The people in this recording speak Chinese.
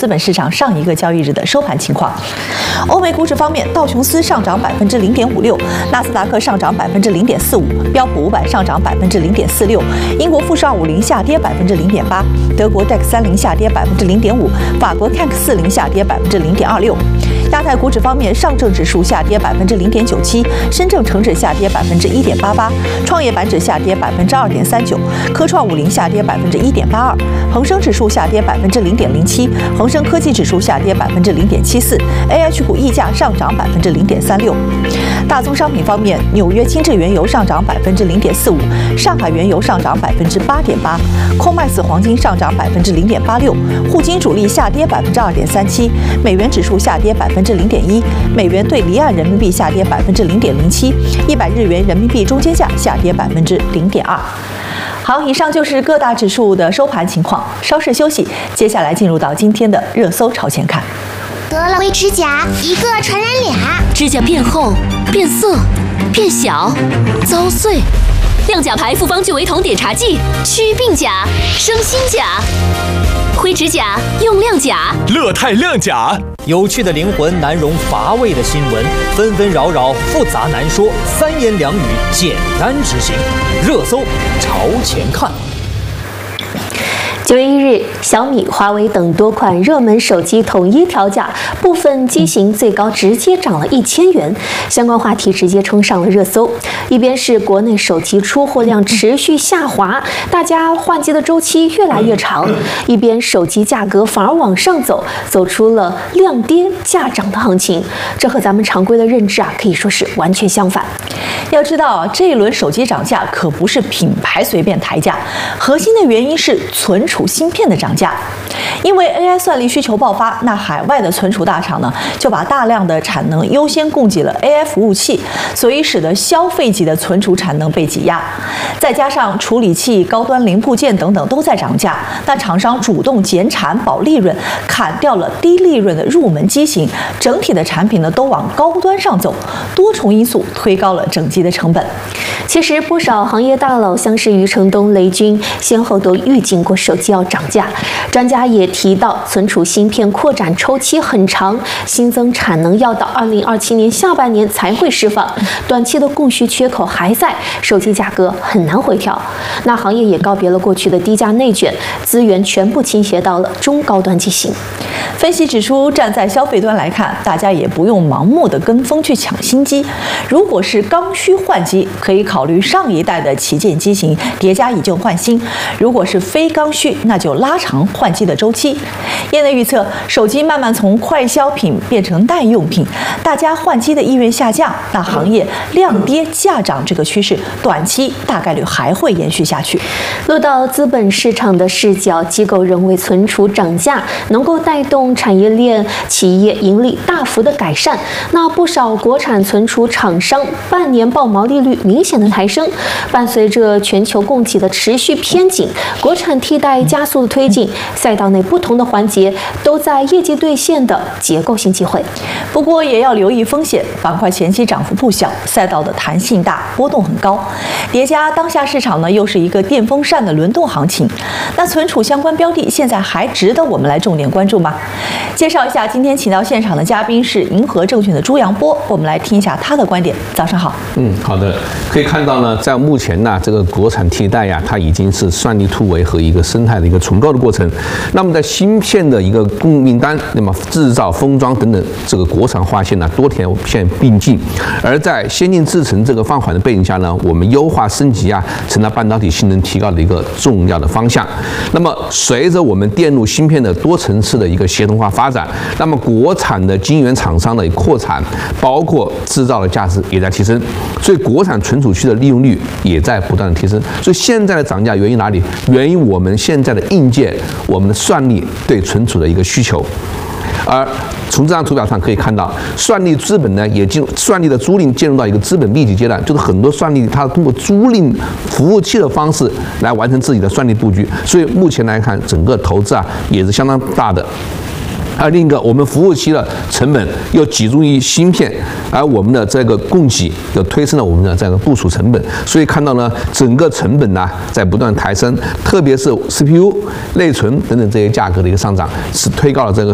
资本市场上一个交易日的收盘情况。欧美股指方面，道琼斯上涨0.56%，纳斯达克上涨0.45%，标普500上涨0.46%，英国富时250下跌0.8%，德国 DAX 30下跌0.5%，法国 CAC 40下跌0.26%。亚太股指方面，上证指数下跌0.97%，深证成指下跌1.88%，创业板指下跌2.39%，科创50下跌1.82%，恒生指数下跌0.07%，恒生科技指数下跌0.74%，AH 股溢价上涨0.36%。大宗商品方面，纽约轻质原油上涨0.45%，上海原油上涨8.8%，空麦斯黄金上涨0.86%，沪金主力下跌2.37%，美元指数下跌0.1%，美元对离岸人民币下跌0.07%，100日元人民币中间价下跌0.2%。好，以上就是各大指数的收盘情况。稍事休息，接下来进入到今天的热搜朝前看。 得了微指甲，一个传染俩， 指甲变厚、变色、变小、遭碎。亮甲牌复方聚维酮碘茶剂，祛鬓甲、生新甲。灰指甲用亮甲， 乐泰亮甲。 有趣的灵魂难容乏味的新闻，纷纷扰扰复杂难说，三言两语简单执行。热搜朝前看。 9月1日，小米、华为等多款热门手机统一调价，部分机型最高直接涨了1000元，相关话题直接冲上了热搜。一边是国内手机出货量持续下滑，大家换机的周期越来越长；一边手机价格反而往上走，走出了量跌价涨的行情。这和咱们常规的认知可以说是完全相反。 要知道，这一轮手机涨价可不是品牌随便抬价，核心的原因是存储芯片的涨价。因为 AI 算力需求爆发，那海外的存储大厂呢，就把大量的产能优先供给了 AI 服务器，所以使得消费级的存储产能被挤压。再加上处理器、高端零部件等等都在涨价，那厂商主动减产保利润，砍掉了低利润的入门机型，整体的产品呢都往高端上走，多重因素推高了整机的成本。 其实不少行业大佬，像是余承东、雷军，先后都预警过手机要涨价。专家也提到，存储芯片扩展周期很长，新增产能要到2027年下半年才会释放，短期的供需缺口还在，手机价格很难回调。那行业也告别了过去的低价内卷，资源全部倾斜到了中高端机型。 分析指出，站在消费端来看，大家也不用盲目的跟风去抢新机。如果是刚需换机，可以考虑上一代的旗舰机型叠加以旧换新；如果是非刚需，那就拉长换机的周期。业内预测，手机慢慢从快消品变成耐用品，大家换机的意愿下降，那行业量跌价涨这个趋势，短期大概率还会延续下去。 落到资本市场的视角，机构认为存储涨价能够带动产业链企业盈利大幅的改善。那不少国产存储厂商半年报毛利率明显的抬升，伴随着全球供给的持续偏紧，国产替代加速的推进，赛道内不同的环节都在业绩兑现的结构性机会。 不过也要留意风险，板块前期涨幅不小，赛道的弹性大，波动很高，叠加当下市场呢又是一个电风扇的轮动行情，那存储相关标的现在还值得我们来重点关注吗？介绍一下今天请到现场的嘉宾是银河证券的朱扬波，我们来听一下他的观点。早上好。 好的，可以看到呢，在目前呢，这个国产替代它已经是算力突围和一个生态的一个重构的过程。那么在芯片的一个供应单，那么制造、封装等等这个国产化线呢多条线并进，而在先进制程这个放缓的背景下呢，我们优化升级成了半导体性能提高的一个重要的方向。那么随着我们电路芯片的多层次的一个协同化发展，那么国产的晶圆厂商的扩产，包括制造的价值也在提升，所以国产存储区的利用率也在不断的提升。所以现在的涨价源于哪里？源于我们现在的硬件，我们的算力对存储的一个需求。而从这张图表上可以看到，算力资本呢也算力的租赁进入到一个资本密集阶段，就是很多算力它通过租赁服务器的方式来完成自己的算力布局。所以目前来看，整个投资也是相当大的。而另一个，我们服务器的成本又集中于芯片，而我们的这个供给又推升了我们的这个部署成本，所以看到呢，整个成本在不断抬升，特别是 CPU、内存等等这些价格的一个上涨，是推高了这个